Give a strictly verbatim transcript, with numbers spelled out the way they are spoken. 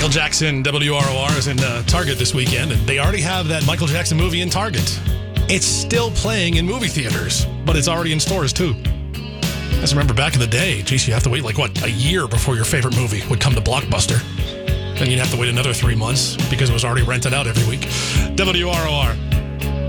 Jackson, W R O R, is in uh, Target this weekend, and they already have that Michael Jackson movie in Target. It's still playing in movie theaters, but it's already in stores, too. I just remember back in the day, geez, you have to wait, like, what, a year before your favorite movie would come to Blockbuster. Then you'd have to wait another three months because it was already rented out every week. W R O R.